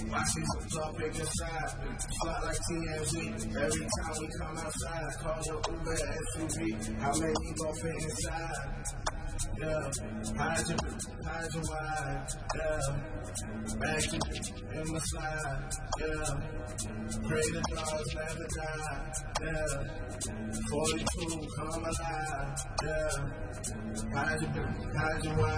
Watching the talk pick inside. Fly like TMZ. Every time we come outside, call your Uber SUV. How many gon' fit inside? Yeah, hide your wide. Yeah, back in my slide. Yeah, pray the dogs never die. Yeah, 42, come alive. Yeah, hide your wide.